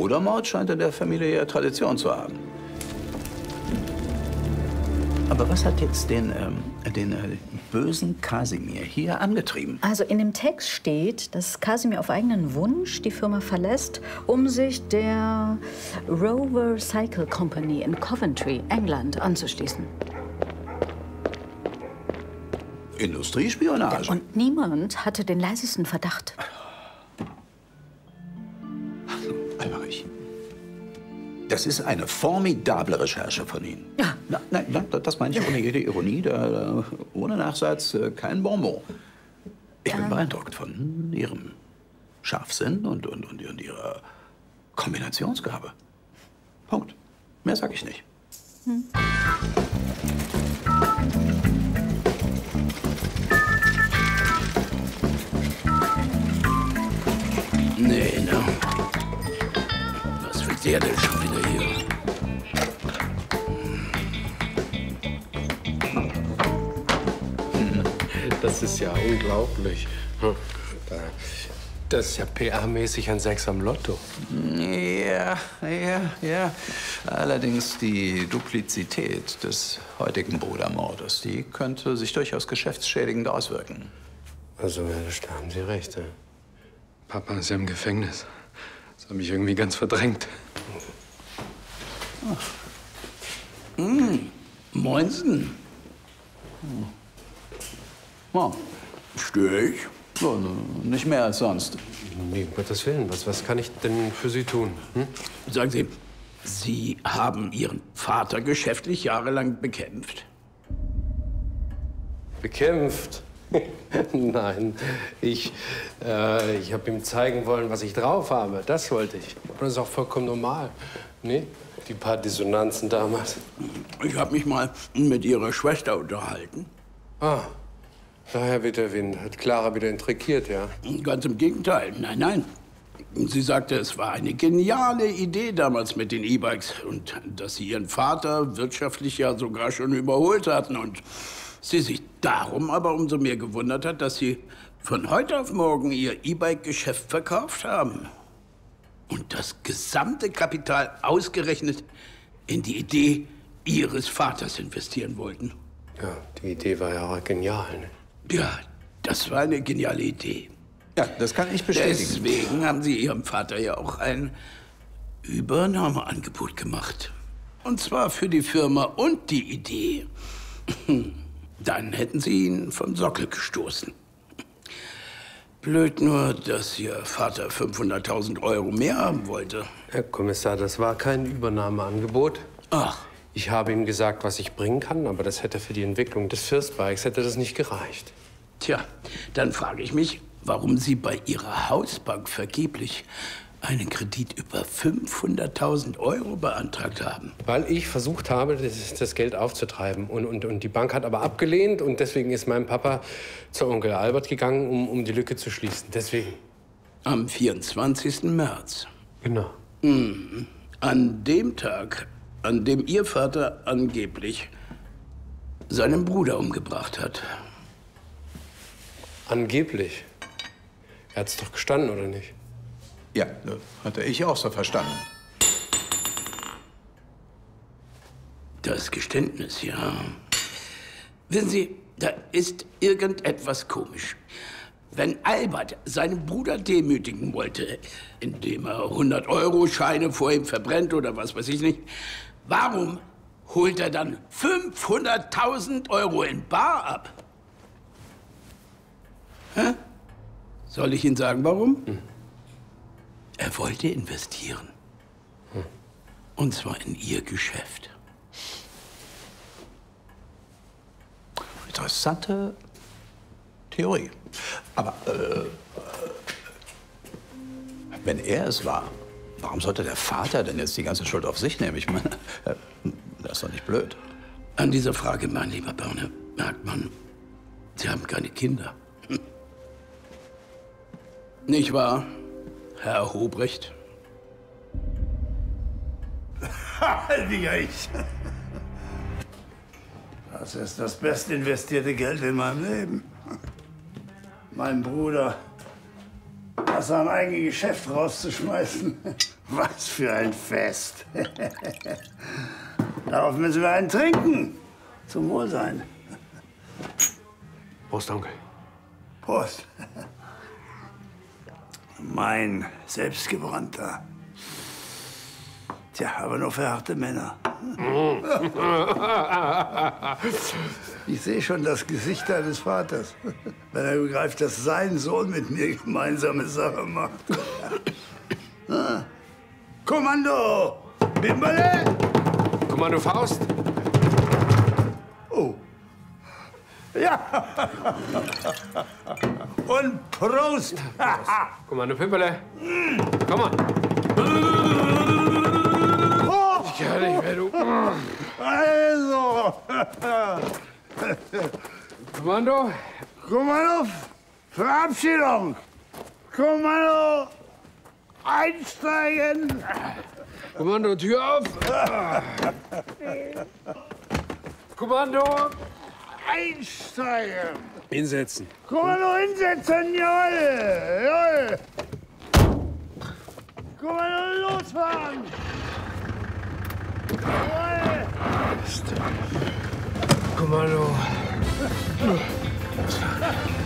Brudermord scheint in der Familie ja Tradition zu haben. Aber was hat jetzt den bösen Kasimir hier angetrieben? Also in dem Text steht, dass Kasimir auf eigenen Wunsch die Firma verlässt, um sich der Rover Cycle Company in Coventry, England, anzuschließen. Industriespionage? Ja, und niemand hatte den leisesten Verdacht. Alberich, das ist eine formidable Recherche von Ihnen. Ja. Nein, das meine ich ohne jede Ironie, ohne Nachsatz, kein Bonbon. Ich bin beeindruckt von Ihrem Scharfsinn und Ihrer Kombinationsgabe. Punkt. Mehr sag ich nicht. Nee, ne? Was will der denn schon wieder hier? Das ist ja unglaublich. Das ist ja PR-mäßig ein Sechs am Lotto. Ja. Allerdings die Duplizität des heutigen Brudermordes, die könnte sich durchaus geschäftsschädigend auswirken. Also, ja, da haben Sie recht. Ja. Papa ist ja im Gefängnis. Das hat mich irgendwie ganz verdrängt. Moinsen. Oh, störe ich? Oh, nicht mehr als sonst. Nee, um Gottes Willen. Was kann ich denn für Sie tun? Sagen Sie, Sie haben Ihren Vater geschäftlich jahrelang bekämpft? Bekämpft? Nein, ich habe ihm zeigen wollen, was ich drauf habe. Das wollte ich. Und das ist auch vollkommen normal. Nee? Die paar Dissonanzen damals. Ich habe mich mal mit Ihrer Schwester unterhalten. Ah, daher wird der Wind. Hat Clara wieder intrigiert, ja? Ganz im Gegenteil. Nein. Sie sagte, es war eine geniale Idee damals mit den E-Bikes. Und dass Sie Ihren Vater wirtschaftlich ja sogar schon überholt hatten. Und sie sich darum aber umso mehr gewundert hat, dass Sie von heute auf morgen Ihr E-Bike-Geschäft verkauft haben. Und das gesamte Kapital ausgerechnet in die Idee Ihres Vaters investieren wollten. Ja, die Idee war ja auch genial. Ne? Ja, das war eine geniale Idee. Ja, das kann ich bestätigen. Deswegen haben Sie Ihrem Vater ja auch ein Übernahmeangebot gemacht. Und zwar für die Firma und die Idee. Dann hätten Sie ihn vom Sockel gestoßen. Blöd nur, dass Ihr Vater 500.000 € mehr haben wollte. Herr Kommissar, das war kein Übernahmeangebot. Ach. Ich habe ihm gesagt, was ich bringen kann, aber das hätte für die Entwicklung des First Bikes hätte das nicht gereicht. Tja, dann frage ich mich, warum Sie bei Ihrer Hausbank vergeblich einen Kredit über 500.000 € beantragt haben. Weil ich versucht habe, das Geld aufzutreiben. Und die Bank hat aber abgelehnt. Und deswegen ist mein Papa zu Onkel Albert gegangen, um die Lücke zu schließen. Deswegen. Am 24. März. Genau. An dem Tag, an dem Ihr Vater angeblich seinen Bruder umgebracht hat. Angeblich? Er hat's doch gestanden, oder nicht? Ja, hatte ich auch so verstanden. Das Geständnis, ja. Wissen Sie, da ist irgendetwas komisch. Wenn Albert seinen Bruder demütigen wollte, indem er 100-Euro-Scheine vor ihm verbrennt oder was weiß ich nicht, warum holt er dann 500.000 € in bar ab? Hä? Soll ich Ihnen sagen, warum? Er wollte investieren. Und zwar in Ihr Geschäft. Interessante Theorie. Aber wenn er es war, warum sollte der Vater denn jetzt die ganze Schuld auf sich nehmen? Ich meine, das ist doch nicht blöd. An dieser Frage, mein lieber Birne, merkt man, Sie haben keine Kinder. Nicht wahr, Herr Hobrecht? Ich. Das ist das best investierte Geld in meinem Leben. Mein Bruder aus seinem eigenen Geschäft rauszuschmeißen. Was für ein Fest. Darauf müssen wir einen trinken. Zum Wohlsein. Prost, Onkel. Prost. Mein selbstgebrannter. Tja, aber nur für harte Männer. Ich sehe schon das Gesicht deines Vaters, wenn er begreift, dass sein Sohn mit mir gemeinsame Sache macht. Kommando! Bimberle! Kommando Faust? Oh. Ja! Und Prost! Kommando Pimperle. Komm mal. Ich kann nicht mehr, du. Also! Kommando. Kommando, Verabschiedung! Kommando, einsteigen! Kommando, Tür auf. Kommando. Einsteigen! Hinsetzen. Kommando, hinsetzen, jawohl! Jawohl! Kommando, losfahren! Jawohl! Kommando.